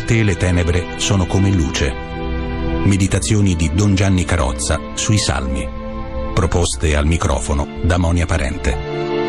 te le tenebre sono come luce. Meditazioni di Don Gianni Carrozza sui Salmi. Proposte al microfono da Monia Parente.